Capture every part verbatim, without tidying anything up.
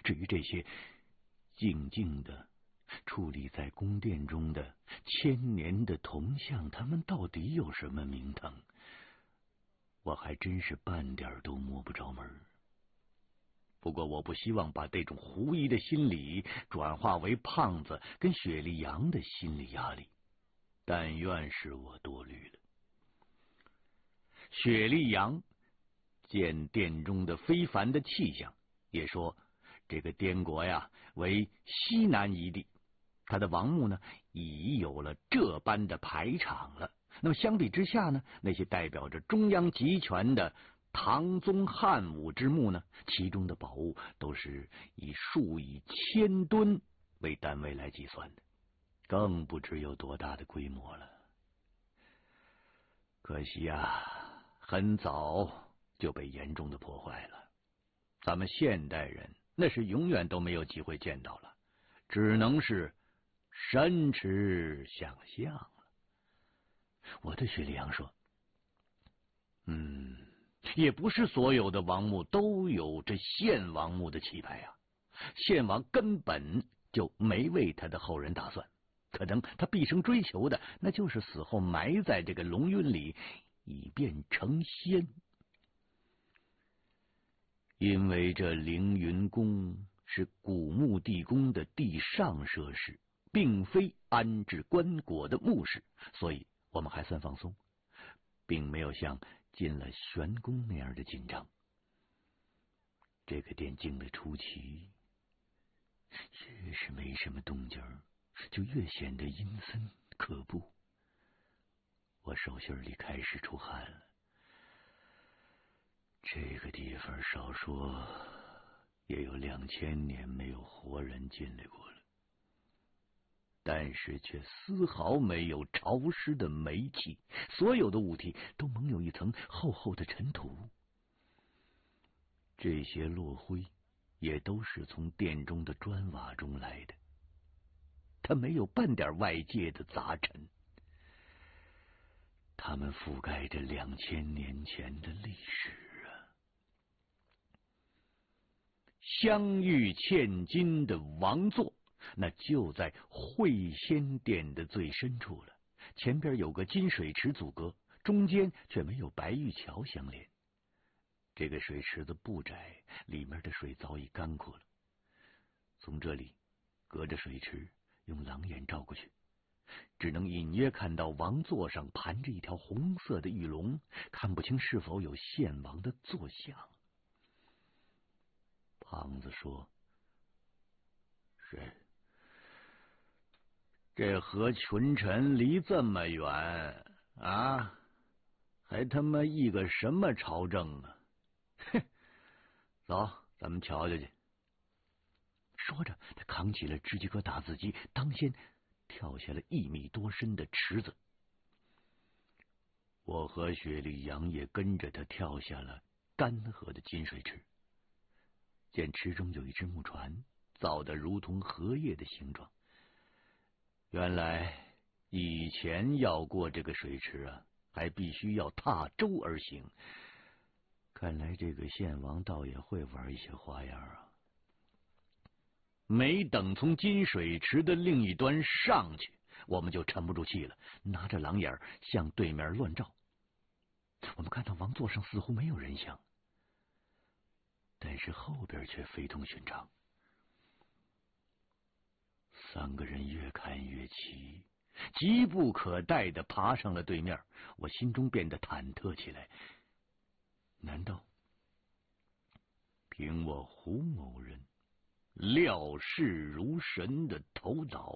至于这些静静的矗立在宫殿中的千年的铜像，他们到底有什么名堂，我还真是半点都摸不着门。不过我不希望把这种狐疑的心理转化为胖子跟雪莉杨的心理压力，但愿是我多虑了。雪莉杨见殿中的非凡的气象，也说这个滇国呀为西南一地，他的王墓呢已有了这般的排场了。那么相比之下呢，那些代表着中央集权的唐宗汉武之墓呢，其中的宝物都是以数以千吨为单位来计算的，更不知有多大的规模了。可惜呀，很早就被严重的破坏了，咱们现代人那是永远都没有机会见到了，只能是深痴想象了。我对雪莉杨说，嗯，也不是所有的王墓都有这献王墓的气派啊，献王根本就没为他的后人打算，可能他毕生追求的那就是死后埋在这个龙云里，以便成仙。因为这凌云宫是古墓地宫的地上设施，并非安置棺椁的墓室，所以我们还算放松，并没有像进了玄宫那样的紧张。这个殿静的出奇，越是没什么动静，就越显得阴森可怖。我手心里开始出汗了。这个地方少说也有两千年没有活人进来过了，但是却丝毫没有潮湿的煤气，所有的物体都蒙有一层厚厚的尘土。这些落灰也都是从殿中的砖瓦中来的，它没有半点外界的杂尘，它们覆盖着两千年前的历史啊。镶玉嵌金的王座那就在会仙殿的最深处了，前边有个金水池阻隔，中间却没有白玉桥相连。这个水池子不窄，里面的水早已干枯了。从这里隔着水池用狼眼照过去，只能隐约看到王座上盘着一条红色的玉龙，看不清是否有献王的坐像。胖子说，是这和群臣离这么远啊，还他妈议个什么朝政啊？哼，走，咱们瞧瞧去。说着，他扛起了芝加哥打字机，当先跳下了一米多深的池子。我和雪莉杨也跟着他跳下了干涸的金水池。见池中有一只木船，造得如同荷叶的形状。原来以前要过这个水池啊，还必须要踏舟而行。看来这个献王倒也会玩一些花样啊！没等从金水池的另一端上去，我们就沉不住气了，拿着狼眼向对面乱照。我们看到王座上似乎没有人像，但是后边却非同寻常。三个人越看越奇，急不可待地爬上了对面，我心中变得忐忑起来。难道凭我胡某人料事如神的头脑，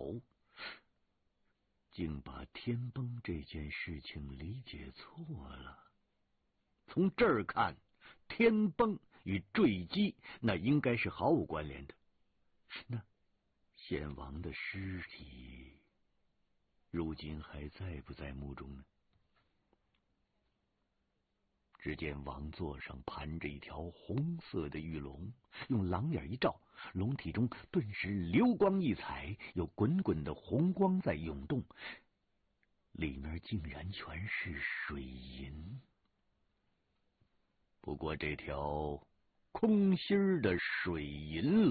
竟把天崩这件事情理解错了？从这儿看，天崩与坠机那应该是毫无关联的。那献王的尸体如今还在不在墓中呢？只见王座上盘着一条红色的玉龙，用狼眼一照，龙体中顿时流光溢彩，有滚滚的红光在涌动，里面竟然全是水银。不过这条空心的水银